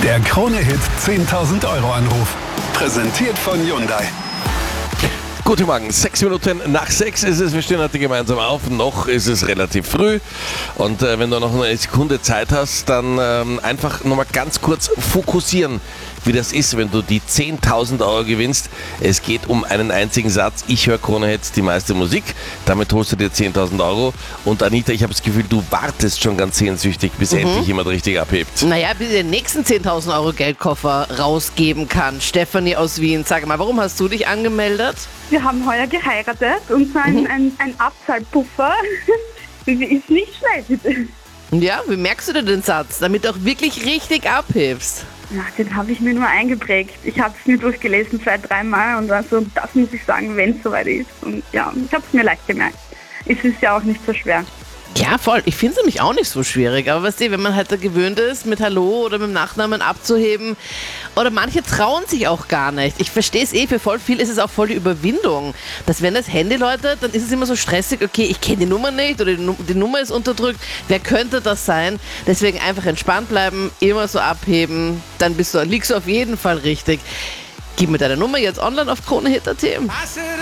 Der Krone-Hit 10.000 Euro Anruf. Präsentiert von Hyundai. Guten Morgen, 6 Minuten nach 6 ist es. Wir stehen heute gemeinsam auf. Noch ist es relativ früh. Und wenn du noch eine Sekunde Zeit hast, dann einfach nochmal ganz kurz fokussieren, wie das ist, wenn du die 10.000 Euro gewinnst. Es geht um einen einzigen Satz. Ich höre Krone-Hits, die meiste Musik. Damit holst du dir 10.000 Euro. Und Anita, ich habe das Gefühl, du wartest schon ganz sehnsüchtig, bis endlich jemand richtig abhebt. Naja, bis ich den nächsten 10.000 Euro Geldkoffer rausgeben kann. Stefanie aus Wien, sag mal, warum hast du dich angemeldet? Wir haben heuer geheiratet und so ein Abzahlpuffer ist nicht schlecht. Ja, wie merkst du dir den Satz, damit du auch wirklich richtig abhebst? Ja, den habe ich mir nur eingeprägt. Ich habe es mir durchgelesen 2-3 Mal und also das muss ich sagen, wenn es soweit ist. Und ja, ich habe es mir leicht gemerkt. Es ist ja auch nicht so schwer. Ja, voll. Ich finde es nämlich auch nicht so schwierig. Aber weißt du, wenn man halt da gewöhnt ist, mit Hallo oder mit dem Nachnamen abzuheben, oder manche trauen sich auch gar nicht. Ich verstehe es für voll viel ist es auch voll die Überwindung. Dass wenn das Handy läutet, dann ist es immer so stressig, okay, ich kenne die Nummer nicht oder die Nummer ist unterdrückt. Wer könnte das sein? Deswegen einfach entspannt bleiben, immer so abheben, dann liegst du auf jeden Fall richtig. Gib mir deine Nummer jetzt online auf kronehit.at.